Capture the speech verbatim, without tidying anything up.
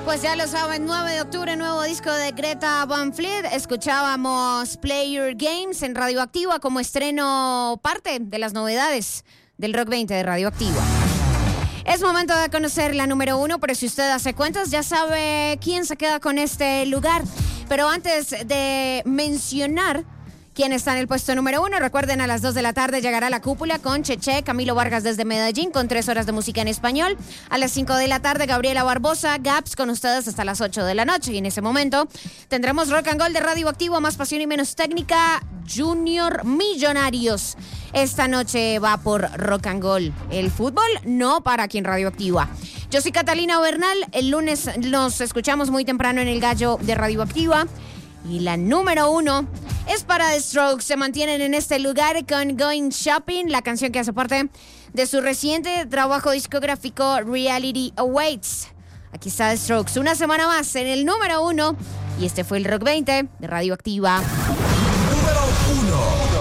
Pues ya lo saben, nueve de octubre, nuevo disco de Greta Van Fleet. Escuchábamos Play Your Games en Radioactiva como estreno, parte de las novedades del Rock veinte de Radioactiva. Es momento de conocer la número uno, pero si usted hace cuentas ya sabe quién se queda con este lugar. Pero antes de mencionar quién está en el puesto número uno, recuerden, a las dos de la tarde llegará La Cúpula con Cheche, Camilo Vargas desde Medellín con tres horas de música en español. A las cinco de la tarde, Gabriela Barbosa, Gaps con ustedes hasta las ocho de la noche. Y en ese momento tendremos Rock and Gold de Radioactivo, Más Pasión y Menos Técnica, Junior Millonarios. Esta noche va por Rock and Gold. El fútbol no para aquí en Radioactiva. Yo soy Catalina Bernal. El lunes nos escuchamos muy temprano en el Gallo de Radioactiva. Y la número uno es para The Strokes. Se mantienen en este lugar con Going Shopping, la canción que hace parte de su reciente trabajo discográfico Reality Awaits. Aquí está The Strokes, una semana más en el número uno. Y este fue el Rock veinte de Radioactiva. Número uno.